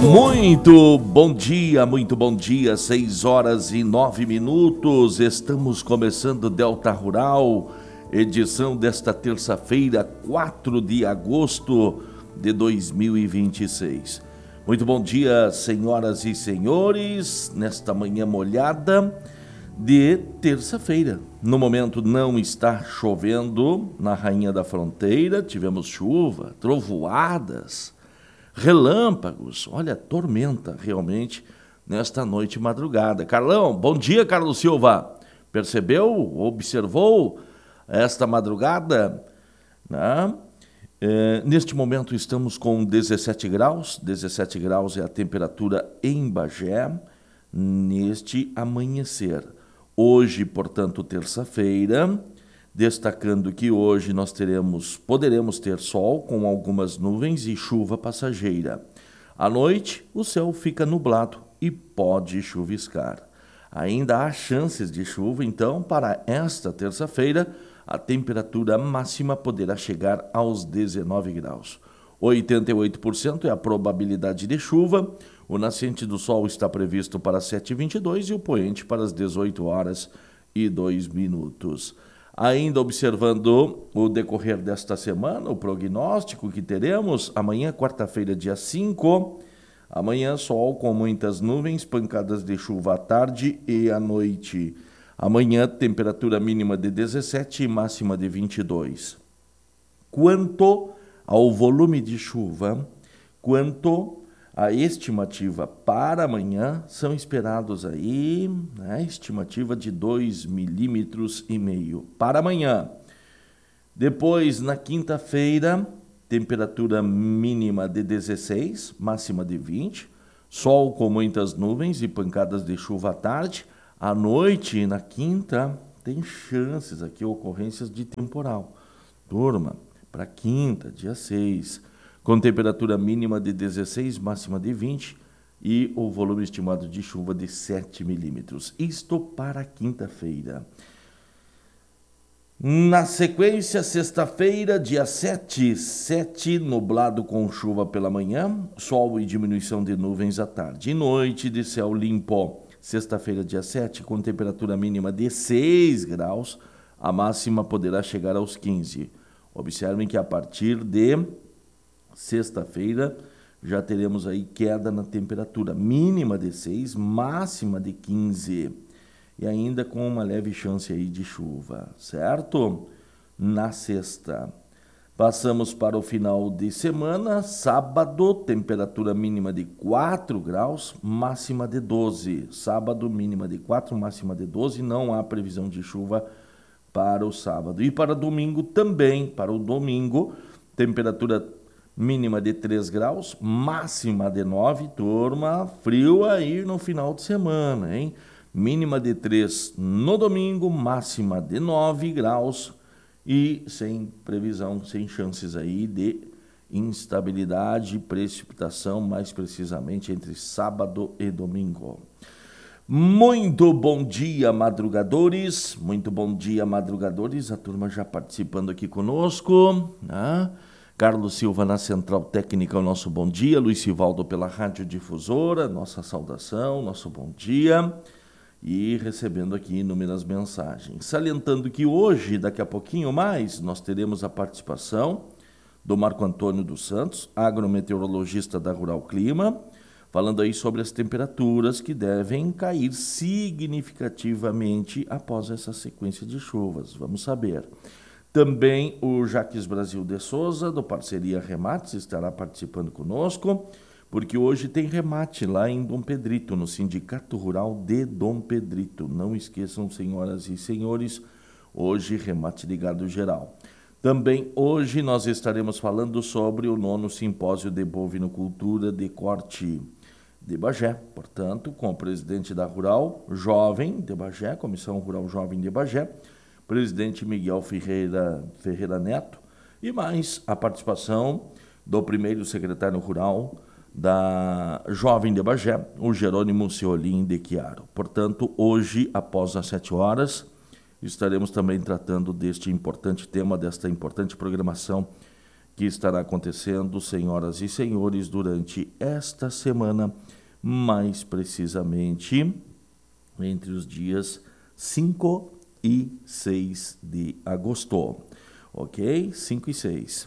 Muito bom dia, 6h09. Estamos começando Delta Rural, edição desta terça-feira, 4 de agosto de 2026. Muito bom dia, senhoras e senhores, nesta manhã molhada de terça-feira. No momento não está chovendo na Rainha da Fronteira, tivemos chuva, trovoadas, relâmpagos, olha, tormenta realmente nesta noite e madrugada. Carlão, bom dia, Carlos Silva. Percebeu, observou esta madrugada? Né? Neste momento estamos com 17 graus. 17 graus é a temperatura em Bagé neste amanhecer. Hoje, portanto, terça-feira, destacando que hoje nós poderemos ter sol com algumas nuvens e chuva passageira. À noite, o céu fica nublado e pode chuviscar. Ainda há chances de chuva, então, para esta terça-feira, a temperatura máxima poderá chegar aos 19 graus. 88% é a probabilidade de chuva. O nascente do sol está previsto para 7h22 e o poente para as 18h02. Ainda observando o decorrer desta semana, o prognóstico que teremos, amanhã, quarta-feira, dia 5, amanhã sol com muitas nuvens, pancadas de chuva à tarde e à noite. Amanhã, temperatura mínima de 17 e máxima de 22. Quanto ao volume de chuva, quanto a estimativa para amanhã, são esperados aí, estimativa de 2,5 milímetros para amanhã. Depois, na quinta-feira, temperatura mínima de 16, máxima de 20, sol com muitas nuvens e pancadas de chuva à tarde. À noite, na quinta, tem chances aqui, ocorrências de temporal. Turma, para quinta, dia 6, com temperatura mínima de 16, máxima de 20 e o volume estimado de chuva de 7 milímetros. Isto para quinta-feira. Na sequência, sexta-feira, dia 7, nublado com chuva pela manhã, sol e diminuição de nuvens à tarde. E noite de céu limpo. Sexta-feira, dia 7, com temperatura mínima de 6 graus, a máxima poderá chegar aos 15. Observem que a partir de sexta-feira já teremos aí queda na temperatura mínima de 6, máxima de 15 e ainda com uma leve chance aí de chuva, certo? Na sexta. Passamos para o final de semana, sábado, temperatura mínima de 4 graus, máxima de 12. Sábado, mínima de 4, máxima de 12, não há previsão de chuva para o sábado. E para domingo também, para o domingo, temperatura mínima de 3 graus, máxima de 9, turma, frio aí no final de semana, hein? Mínima de 3 no domingo, máxima de 9 graus e sem previsão, sem chances aí de instabilidade, precipitação, mais precisamente entre sábado e domingo. Muito bom dia, madrugadores, a turma já participando aqui conosco, né? Carlos Silva na Central Técnica, o nosso bom dia. Luiz Sivaldo pela Rádio Difusora, nossa saudação, nosso bom dia. E recebendo aqui inúmeras mensagens. Salientando que hoje, daqui a pouquinho mais, nós teremos a participação do Marco Antônio dos Santos, agrometeorologista da Rural Clima, falando aí sobre as temperaturas que devem cair significativamente após essa sequência de chuvas. Vamos saber. Também o Jaques Brasil de Souza, do Parceria Remates, estará participando conosco, porque hoje tem remate lá em Dom Pedrito, no Sindicato Rural de Dom Pedrito. Não esqueçam, senhoras e senhores, hoje remate de gado geral. Também hoje nós estaremos falando sobre o 9º Simpósio de Bovinocultura de Corte de Bagé, portanto, com o presidente da Rural Jovem de Bagé, Comissão Rural Jovem de Bagé, presidente Miguel Ferreira Neto, e mais a participação do primeiro secretário rural da Jovem de Bagé, o Jerônimo Ceolim de Chiaro. Portanto, hoje, após as 7 horas, estaremos também tratando deste importante tema, desta importante programação que estará acontecendo, senhoras e senhores, durante esta semana, mais precisamente entre os dias 5 e 6 de agosto. Ok? 5 e 6.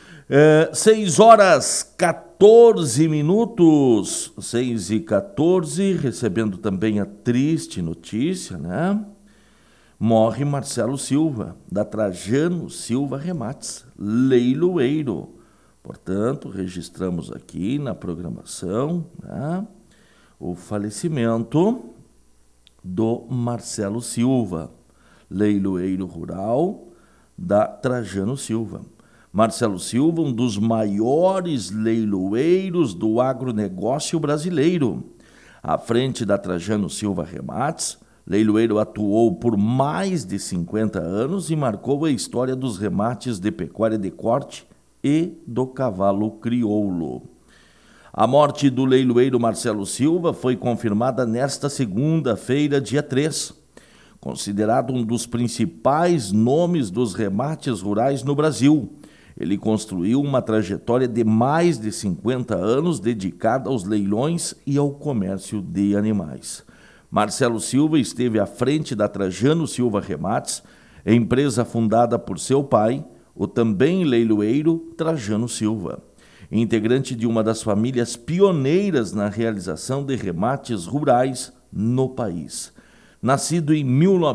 6 horas 14 minutos, 6 e 14, recebendo também a triste notícia, né? Morre Marcelo Silva, da Trajano Silva Remates, leiloeiro. Portanto, registramos aqui na programação, né, o falecimento do Marcelo Silva, leiloeiro rural da Trajano Silva. Marcelo Silva, um dos maiores leiloeiros do agronegócio brasileiro. À frente da Trajano Silva Remates, leiloeiro atuou por mais de 50 anos e marcou a história dos remates de pecuária de corte e do cavalo crioulo. A morte do leiloeiro Marcelo Silva foi confirmada nesta segunda-feira, dia 3. Considerado um dos principais nomes dos remates rurais no Brasil, ele construiu uma trajetória de mais de 50 anos dedicada aos leilões e ao comércio de animais. Marcelo Silva esteve à frente da Trajano Silva Remates, empresa fundada por seu pai, o também leiloeiro Trajano Silva. Integrante de uma das famílias pioneiras na realização de remates rurais no país. Nascido em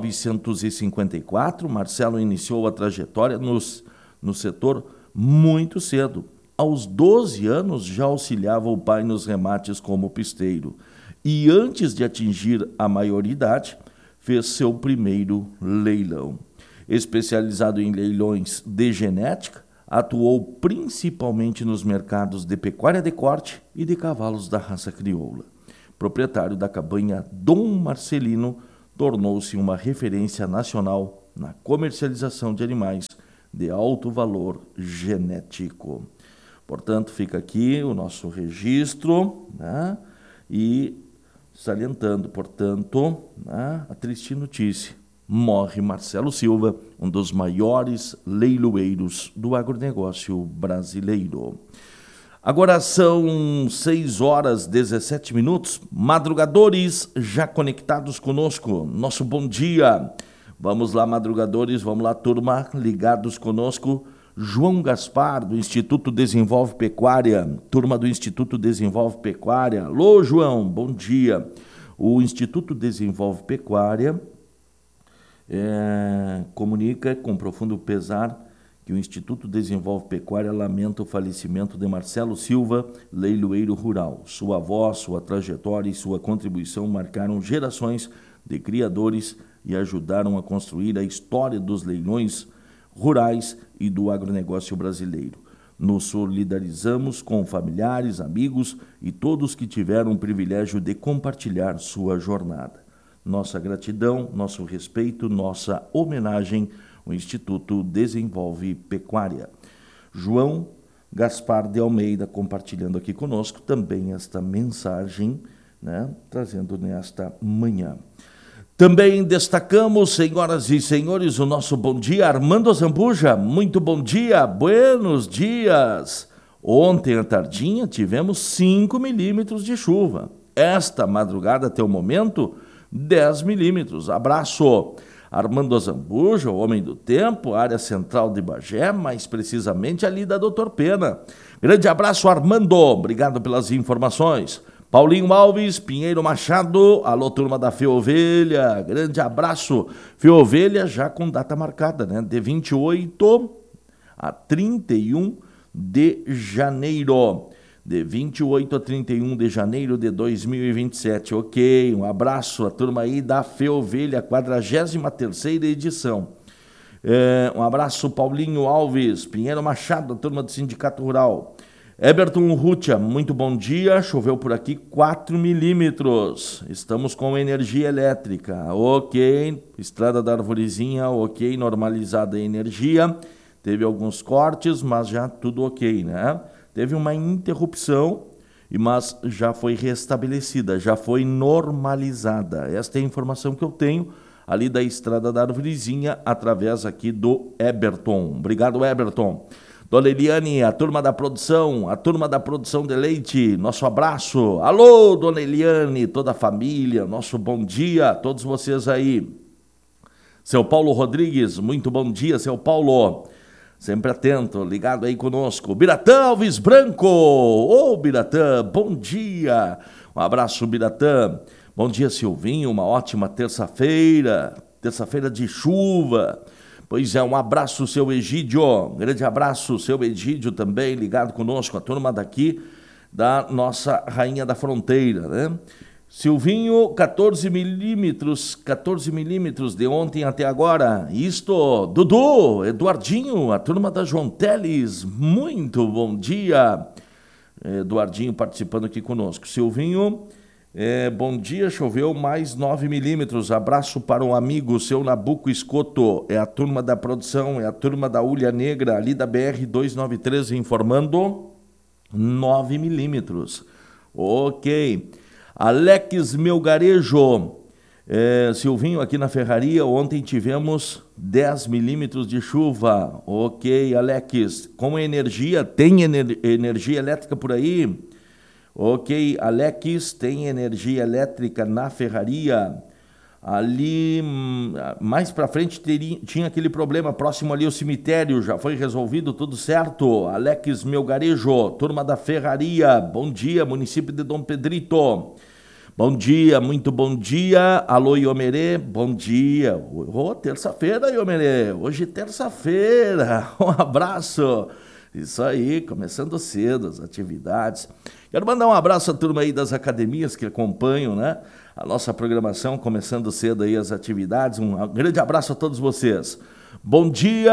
1954, Marcelo iniciou a trajetória no setor muito cedo. Aos 12 anos já auxiliava o pai nos remates como pisteiro. E antes de atingir a maioridade, fez seu primeiro leilão. Especializado em leilões de genética, atuou principalmente nos mercados de pecuária de corte e de cavalos da raça crioula. Proprietário da cabanha Dom Marcelino, tornou-se uma referência nacional na comercialização de animais de alto valor genético. Portanto, fica aqui o nosso registro, né? E salientando, portanto, né, a triste notícia. Morre Marcelo Silva, um dos maiores leiloeiros do agronegócio brasileiro. Agora são 6 horas 17 minutos. Madrugadores já conectados conosco. Nosso bom dia. Vamos lá, madrugadores, vamos lá, turma, ligados conosco. João Gaspar, do Instituto Desenvolve Pecuária, turma do Instituto Desenvolve Pecuária. Alô, João, bom dia. O Instituto Desenvolve Pecuária comunica com profundo pesar que o Instituto Desenvolve Pecuária lamenta o falecimento de Marcelo Silva, leiloeiro rural. Sua voz, sua trajetória e sua contribuição marcaram gerações de criadores e ajudaram a construir a história dos leilões rurais e do agronegócio brasileiro. Nos solidarizamos com familiares, amigos e todos que tiveram o privilégio de compartilhar sua jornada. Nossa gratidão, nosso respeito, nossa homenagem ao Instituto Desenvolve Pecuária. João Gaspar de Almeida compartilhando aqui conosco também esta mensagem, né, trazendo nesta manhã. Também destacamos, senhoras e senhores, o nosso bom dia, Armando Zambuja. Muito bom dia, buenos dias. Ontem à tardinha tivemos 5 milímetros de chuva. Esta madrugada, até o momento, 10 milímetros. Abraço. Armando Zambuja, o homem do tempo, área central de Bagé, mais precisamente ali da Doutor Pena. Grande abraço, Armando. Obrigado pelas informações. Paulinho Alves, Pinheiro Machado, alô turma da Feovelha, grande abraço. Feovelha já com data marcada, né? De 28 a 31 de janeiro. De 28 a 31 de janeiro de 2027. Ok, um abraço a turma aí da Feovelha, 43ª edição. Um abraço, Paulinho Alves, Pinheiro Machado, a turma do Sindicato Rural. Eberton Rutia, muito bom dia, choveu por aqui 4 milímetros, estamos com energia elétrica, ok, Estrada da Arvorezinha, ok, normalizada a energia, teve alguns cortes, mas já tudo ok, né? Teve uma interrupção, mas já foi restabelecida, já foi normalizada, esta é a informação que eu tenho ali da Estrada da Arvorezinha, através aqui do Eberton. Obrigado, Eberton. Dona Eliane, a turma da produção de leite, nosso abraço. Alô, Dona Eliane, toda a família, nosso bom dia a todos vocês aí. Seu Paulo Rodrigues, muito bom dia, seu Paulo. Sempre atento, ligado aí conosco. Biratã Alves Branco, ô Biratã, bom dia. Um abraço, Biratã. Bom dia, Silvinho, uma ótima terça-feira de chuva. Pois é, um abraço, seu Egídio, um grande abraço, seu Egídio também, ligado conosco, a turma daqui da nossa Rainha da Fronteira, né? Silvinho, 14 milímetros de ontem até agora. Isto, Dudu, Eduardinho, a turma da João Teles, muito bom dia. Eduardinho participando aqui conosco. Silvinho, bom dia, choveu mais 9 milímetros. Abraço para um amigo, seu Nabuco Escoto. É a turma da produção, é a turma da Ulha Negra, ali da BR-293, informando 9 milímetros. Ok. Alex Melgarejo, Silvinho, aqui na Ferraria, ontem tivemos 10 milímetros de chuva. Ok, Alex, com energia, tem energia elétrica por aí? Ok, Alex, tem energia elétrica na Ferraria? Ali, mais pra frente, tinha aquele problema, próximo ali ao cemitério, já foi resolvido, tudo certo? Alex Melgarejo, turma da Ferraria, bom dia, município de Dom Pedrito. Bom dia, muito bom dia. Alô, Iomerê, bom dia. Terça-feira, Iomerê, hoje terça-feira, um abraço. Isso aí, começando cedo as atividades. Quero mandar um abraço à turma aí das academias que acompanham, né? A nossa programação, começando cedo aí as atividades. Um grande abraço a todos vocês. Bom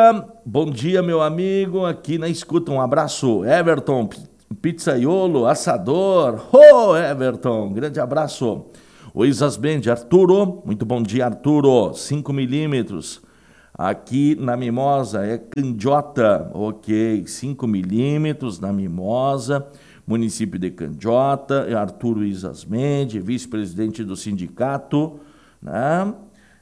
dia, meu amigo, aqui na escuta. Um abraço, Everton, pizzaiolo, assador. Ô, Everton, grande abraço. O Isasbende, Arturo, muito bom dia, Arturo. 5 milímetros. Aqui na Mimosa, é Candiota, ok, 5 milímetros na Mimosa, município de Candiota, é Arturo Isasmende, vice-presidente do sindicato, né?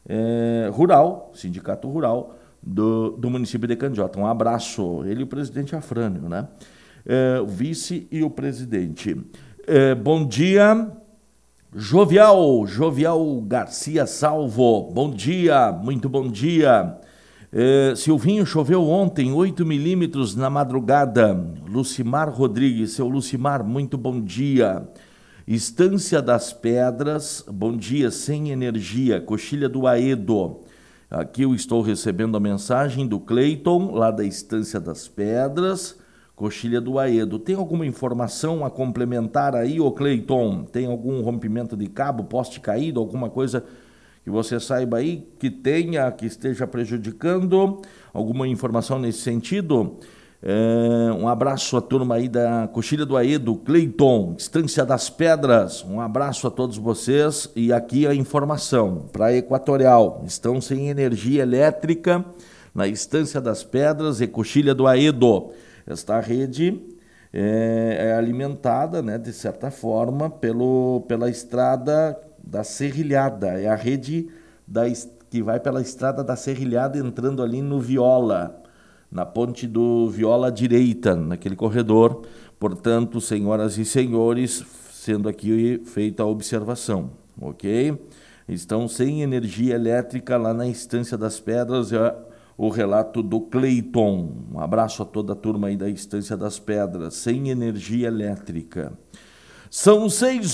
Rural, sindicato rural do município de Candiota. Um abraço, ele e o presidente Afrânio, né? O vice e o presidente. Bom dia, Jovial Garcia Salvo, bom dia, muito bom dia. Silvinho, choveu ontem, 8 milímetros na madrugada. Lucimar Rodrigues, seu Lucimar, muito bom dia. Estância das Pedras, bom dia, sem energia, Coxilha do Aedo. Aqui eu estou recebendo a mensagem do Cleiton, lá da Estância das Pedras, Coxilha do Aedo. Tem alguma informação a complementar aí, ô Cleiton? Tem algum rompimento de cabo, poste caído, alguma coisa que você saiba aí que esteja prejudicando? Alguma informação nesse sentido? Um abraço à turma aí da Coxilha do Aedo, Cleiton, Estância das Pedras. Um abraço a todos vocês. E aqui a informação para a Equatorial. Estão sem energia elétrica na Estância das Pedras e Coxilha do Aedo. Esta rede é alimentada, né, de certa forma, pela estrada da Serrilhada. É a rede que vai pela estrada da Serrilhada, entrando ali no Viola, na ponte do Viola direita, naquele corredor. Portanto, senhoras e senhores, sendo aqui feita a observação, ok? Estão sem energia elétrica lá na Estância das Pedras. O relato do Cleiton. Um abraço a toda a turma aí da Estância das Pedras, sem energia elétrica. São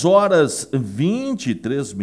6h23,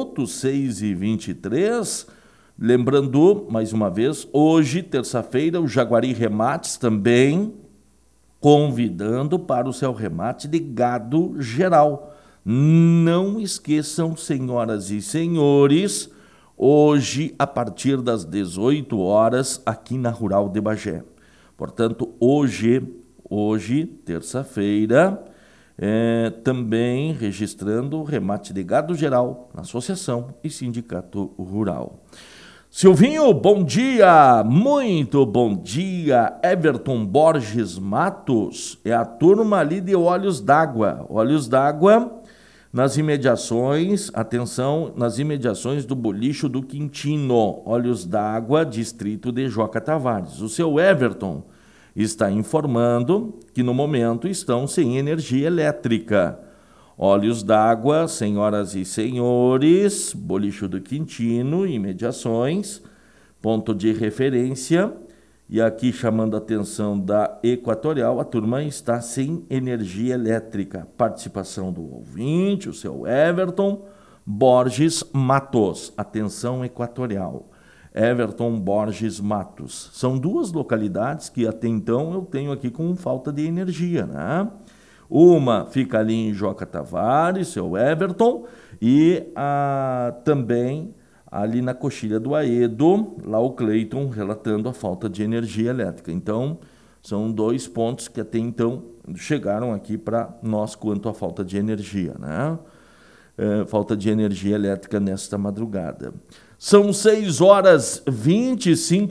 6h23. Lembrando, mais uma vez, hoje, terça-feira, o Jaguari Remates também convidando para o seu remate de gado geral. Não esqueçam, senhoras e senhores, hoje, a partir das 18 horas, aqui na Rural de Bagé. Portanto, hoje, terça-feira, também registrando o remate de gado geral na Associação e Sindicato Rural. Silvinho, bom dia, muito bom dia. Everton Borges Matos, é a turma ali de Olhos d'Água. Olhos d'Água nas imediações, atenção, nas imediações do Bolicho do Quintino. Olhos d'Água, distrito de Joca Tavares. O seu Everton está informando que no momento estão sem energia elétrica. Olhos d'Água, senhoras e senhores, Bolicho do Quintino, imediações, ponto de referência. E aqui chamando a atenção da Equatorial, a turma está sem energia elétrica. Participação do ouvinte, o seu Everton Borges Matos. Atenção, Equatorial. Everton Borges Matos. São duas localidades que até então eu tenho aqui com falta de energia, né? Uma fica ali em Joca Tavares, seu Everton, e também ali na Coxilha do Aedo, lá o Cleiton relatando a falta de energia elétrica. Então, são dois pontos que até então chegaram aqui para nós quanto à falta de energia, né? Falta de energia elétrica nesta madrugada. São 6h25,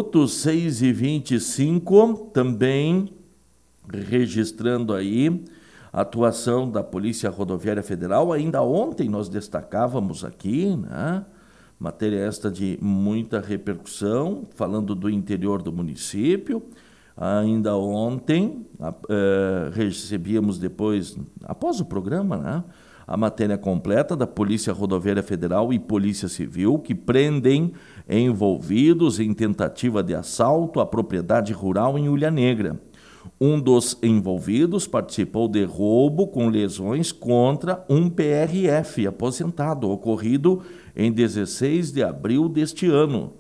6h25, também registrando aí a atuação da Polícia Rodoviária Federal. Ainda ontem nós destacávamos aqui, né? Matéria esta de muita repercussão, falando do interior do município. Ainda ontem recebíamos depois, após o programa, né, a matéria completa da Polícia Rodoviária Federal e Polícia Civil, que prendem envolvidos em tentativa de assalto à propriedade rural em Ulha Negra. Um dos envolvidos participou de roubo com lesões contra um PRF aposentado, ocorrido em 16 de abril deste ano.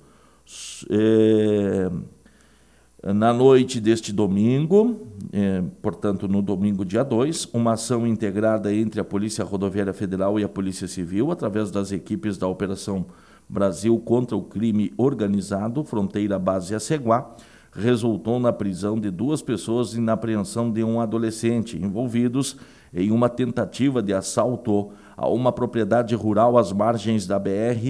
Na noite deste domingo, portanto no domingo dia 2, uma ação integrada entre a Polícia Rodoviária Federal e a Polícia Civil, através das equipes da Operação Brasil contra o Crime Organizado, Fronteira Base Aceguá, resultou na prisão de 2 pessoas e na apreensão de um adolescente, envolvidos em uma tentativa de assalto a uma propriedade rural às margens da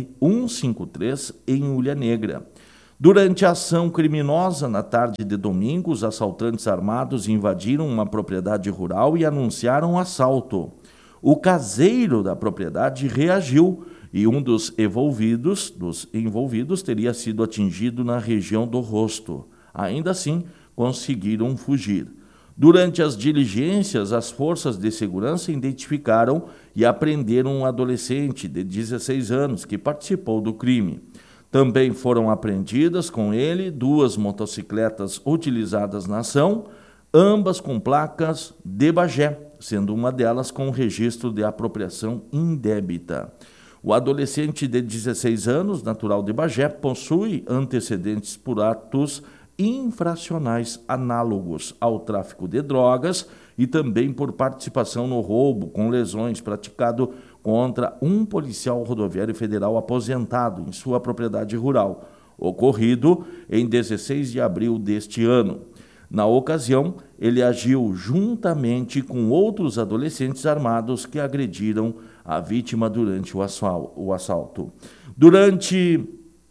BR-153 em Ulha Negra. Durante a ação criminosa, na tarde de domingo, os assaltantes armados invadiram uma propriedade rural e anunciaram o assalto. O caseiro da propriedade reagiu e um dos envolvidos teria sido atingido na região do rosto. Ainda assim, conseguiram fugir. Durante as diligências, as forças de segurança identificaram e apreenderam um adolescente de 16 anos que participou do crime. Também foram apreendidas com ele 2 motocicletas utilizadas na ação, ambas com placas de Bagé, sendo uma delas com registro de apropriação indébita. O adolescente de 16 anos, natural de Bagé, possui antecedentes por atos infracionais análogos ao tráfico de drogas e também por participação no roubo com lesões praticado contra um policial rodoviário federal aposentado em sua propriedade rural, ocorrido em 16 de abril deste ano. Na ocasião, ele agiu juntamente com outros adolescentes armados que agrediram a vítima durante o assalto. Durante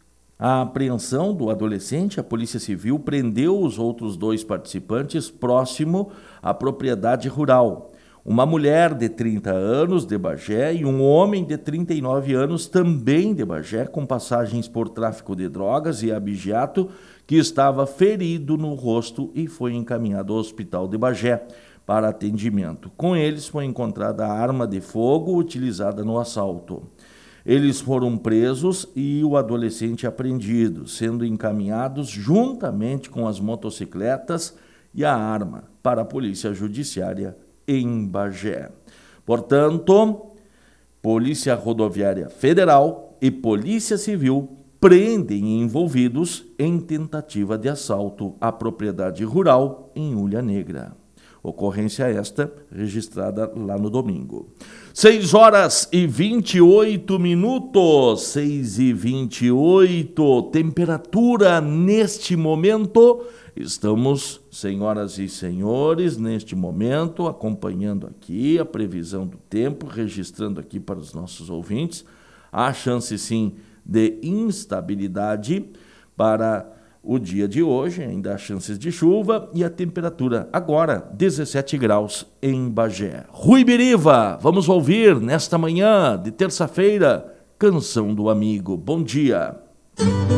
a apreensão do adolescente, a Polícia Civil prendeu os outros 2 participantes próximo à propriedade rural. Uma mulher de 30 anos de Bagé e um homem de 39 anos também de Bagé, com passagens por tráfico de drogas e abigeato, que estava ferido no rosto e foi encaminhado ao Hospital de Bagé para atendimento. Com eles foi encontrada a arma de fogo utilizada no assalto. Eles foram presos e o adolescente apreendido, sendo encaminhados juntamente com as motocicletas e a arma para a Polícia Judiciária em Bagé. Portanto, Polícia Rodoviária Federal e Polícia Civil prendem envolvidos em tentativa de assalto à propriedade rural em Ulha Negra. Ocorrência esta registrada lá no domingo. 6h28, 6h28, temperatura neste momento. Estamos, senhoras e senhores, neste momento, acompanhando aqui a previsão do tempo, registrando aqui para os nossos ouvintes. Há chance, sim, de instabilidade para o dia de hoje, ainda há chances de chuva e a temperatura agora 17 graus em Bagé. Rui Biriva, vamos ouvir nesta manhã de terça-feira, Canção do Amigo. Bom dia.